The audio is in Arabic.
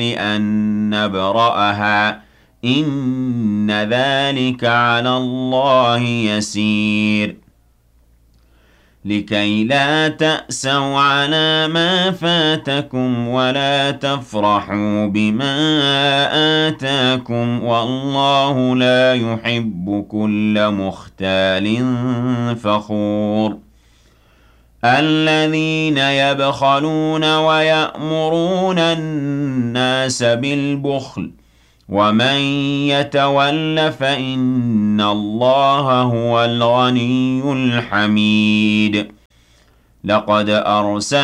أن نبرأها إن ذلك على الله يسير لكي لا تأسوا على ما فاتكم ولا تفرحوا بما آتاكم والله لا يحب كل مختال فخور الذين يبخلون ويأمرون الناس بالبخل ومن يتول فإن الله هو الغني الحميد لقد أرسلنا